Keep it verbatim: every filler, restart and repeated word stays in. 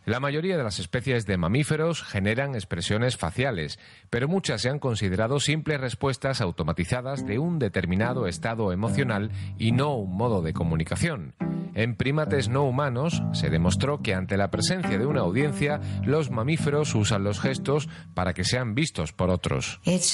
La mayoría de las especies de mamíferos generan expresiones faciales, pero muchas se han considerado simples respuestas automatizadas de un determinado estado emocional y no un modo de comunicación. En primates no humanos se demostró que ante la presencia de una audiencia, los mamíferos usan los gestos para que sean vistos por otros.